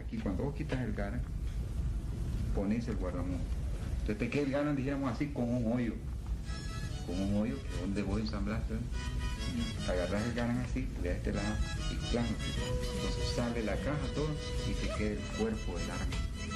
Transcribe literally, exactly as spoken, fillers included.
aquí, cuando vos quitas el garan, pones el guardamón. Entonces te queda el garan, dijéramos así, con un hoyo. Con un hoyo, que es donde vos ensamblaste. Agarras el garan así, de este lado, y plano. Entonces sale la caja todo y te queda el cuerpo del arma.